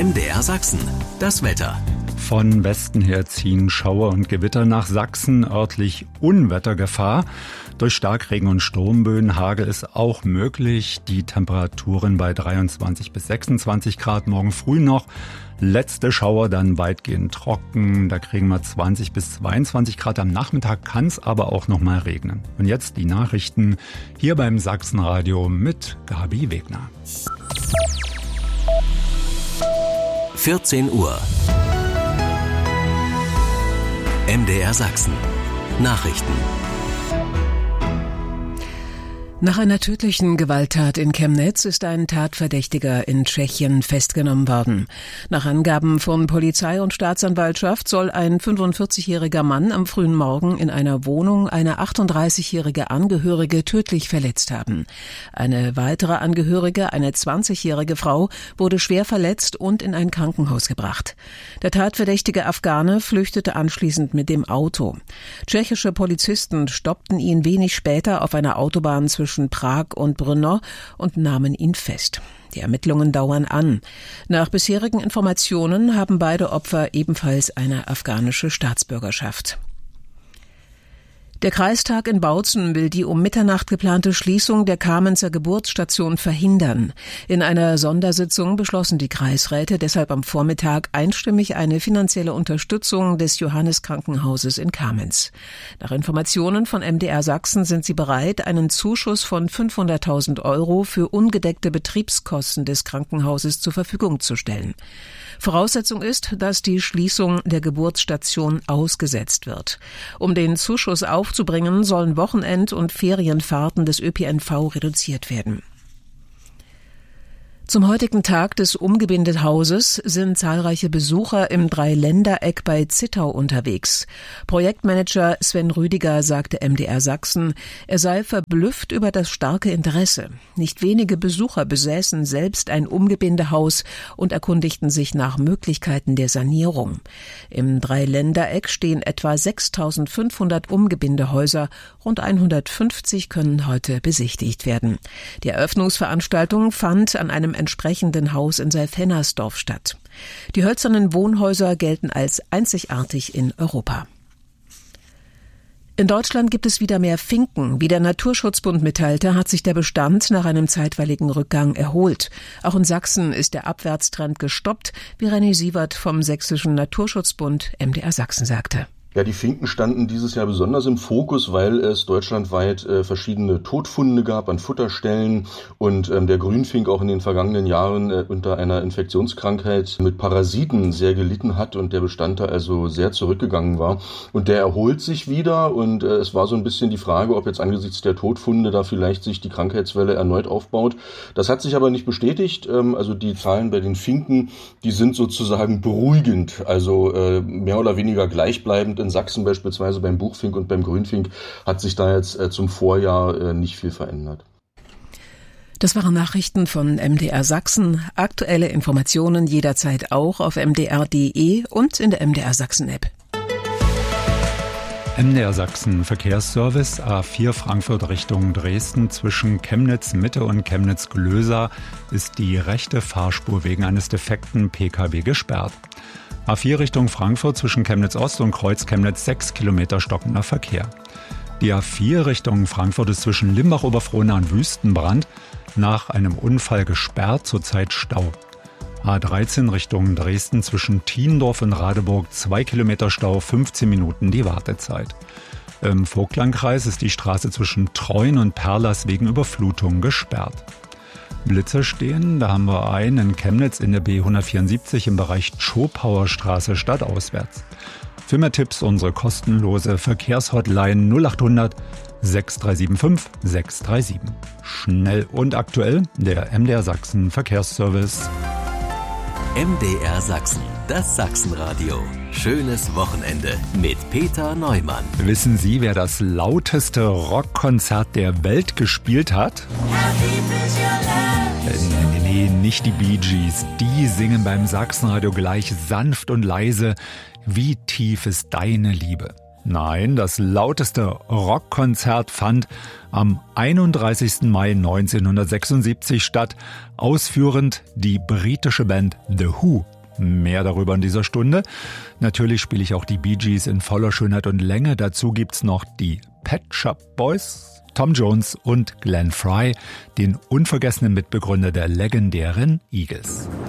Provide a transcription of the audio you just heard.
MDR Sachsen, das Wetter. Von Westen her ziehen Schauer und Gewitter nach Sachsen, örtlich Unwettergefahr. Durch Starkregen und Sturmböen, Hagel ist auch möglich. Die Temperaturen bei 23 bis 26 Grad, morgen früh noch. Letzte Schauer dann weitgehend trocken, da kriegen wir 20 bis 22 Grad. Am Nachmittag kann es aber auch noch mal regnen. Und jetzt die Nachrichten hier beim Sachsenradio mit Gabi Wegner. 14 Uhr. MDR Sachsen. Nachrichten. Nach einer tödlichen Gewalttat in Chemnitz ist ein Tatverdächtiger in Tschechien festgenommen worden. Nach Angaben von Polizei und Staatsanwaltschaft soll ein 45-jähriger Mann am frühen Morgen in einer Wohnung eine 38-jährige Angehörige tödlich verletzt haben. Eine weitere Angehörige, eine 20-jährige Frau, wurde schwer verletzt und in ein Krankenhaus gebracht. Der tatverdächtige Afghane flüchtete anschließend mit dem Auto. Tschechische Polizisten stoppten ihn wenig später auf einer Autobahn zwischen Prag und Brno und nahmen ihn fest. Die Ermittlungen dauern an. Nach bisherigen Informationen haben beide Opfer ebenfalls eine afghanische Staatsbürgerschaft. Der Kreistag in Bautzen will die um Mitternacht geplante Schließung der Kamenzer Geburtsstation verhindern. In einer Sondersitzung beschlossen die Kreisräte deshalb am Vormittag einstimmig eine finanzielle Unterstützung des Johannes-Krankenhauses in Kamenz. Nach Informationen von MDR Sachsen sind sie bereit, einen Zuschuss von 500.000 € für ungedeckte Betriebskosten des Krankenhauses zur Verfügung zu stellen. Voraussetzung ist, dass die Schließung der Geburtsstation ausgesetzt wird. Um den Zuschuss aufzubringen, sollen Wochenend- und Ferienfahrten des ÖPNV reduziert werden. Zum heutigen Tag des Umgebindehauses sind zahlreiche Besucher im Dreiländereck bei Zittau unterwegs. Projektmanager Sven Rüdiger sagte MDR Sachsen, er sei verblüfft über das starke Interesse. Nicht wenige Besucher besäßen selbst ein Umgebindehaus und erkundigten sich nach Möglichkeiten der Sanierung. Im Dreiländereck stehen etwa 6.500 Umgebindehäuser, rund 150 können heute besichtigt werden. Die Eröffnungsveranstaltung fand an einem entsprechenden Haus in Seilfennersdorf statt. Die hölzernen Wohnhäuser gelten als einzigartig in Europa. In Deutschland gibt es wieder mehr Finken. Wie der Naturschutzbund mitteilte, hat sich der Bestand nach einem zeitweiligen Rückgang erholt. Auch in Sachsen ist der Abwärtstrend gestoppt, wie René Sievert vom Sächsischen Naturschutzbund MDR Sachsen sagte. Ja, die Finken standen dieses Jahr besonders im Fokus, weil es deutschlandweit verschiedene Todfunde gab an Futterstellen und der Grünfink auch in den vergangenen Jahren unter einer Infektionskrankheit mit Parasiten sehr gelitten hat und der Bestand da also sehr zurückgegangen war. Und der erholt sich wieder und es war so ein bisschen die Frage, ob jetzt angesichts der Todfunde da vielleicht sich die Krankheitswelle erneut aufbaut. Das hat sich aber nicht bestätigt. Also die Zahlen bei den Finken, die sind sozusagen beruhigend, also mehr oder weniger gleichbleibend. In Sachsen beispielsweise beim Buchfink und beim Grünfink hat sich da jetzt zum Vorjahr nicht viel verändert. Das waren Nachrichten von MDR Sachsen. Aktuelle Informationen jederzeit auch auf mdr.de und in der MDR Sachsen App. MDR Sachsen Verkehrsservice A4 Frankfurt Richtung Dresden zwischen Chemnitz Mitte und Chemnitz Glösa ist die rechte Fahrspur wegen eines defekten Pkw gesperrt. A4 Richtung Frankfurt zwischen Chemnitz Ost und Kreuz Chemnitz 6 Kilometer stockender Verkehr. Die A4 Richtung Frankfurt ist zwischen Limbach-Oberfrohna und Wüstenbrand nach einem Unfall gesperrt, zurzeit Stau. A13 Richtung Dresden zwischen Thiendorf und Radeburg 2 Kilometer Stau, 15 Minuten die Wartezeit. Im Vogtlandkreis ist die Straße zwischen Treuen und Perlers wegen Überflutung gesperrt. Blitzer stehen, da haben wir einen in Chemnitz in der B174 im Bereich Schopauer Straße stadtauswärts. Für mehr Tipps unsere kostenlose Verkehrshotline 0800 6375 637. Schnell und aktuell der MDR Sachsen Verkehrsservice. MDR Sachsen, das Sachsenradio. Schönes Wochenende mit Peter Neumann. Wissen Sie, wer das lauteste Rockkonzert der Welt gespielt hat? Nee, nicht die Bee Gees. Die singen beim Sachsenradio gleich sanft und leise. Wie tief ist deine Liebe? Nein, das lauteste Rockkonzert fand am 31. Mai 1976 statt. Ausführend die britische Band The Who. Mehr darüber in dieser Stunde. Natürlich spiele ich auch die Bee Gees in voller Schönheit und Länge. Dazu gibt's noch die Pet Shop Boys, Tom Jones und Glenn Frey, den unvergessenen Mitbegründer der legendären Eagles.